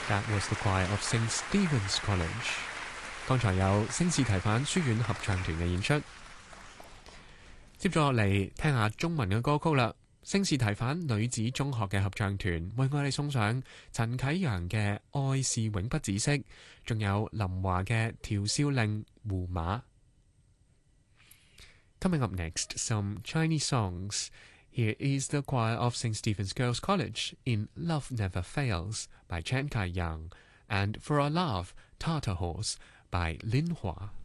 That was the choir of St. Stephen's College. 剛才有聖士提反書院合唱團嘅演出。接住落嚟聽下中文嘅歌曲啦。聖士提反女子中學嘅合唱團為我哋送上陳啟陽嘅《愛是永不止息》，仲有林華嘅《調笑令胡馬》。Coming up next, some Chinese songs. Here is the choir of St. Stephen's Girls' College in Love Never Fails by Chen Kai-yang and For Our Love, Tartar Horse by Lin Hua.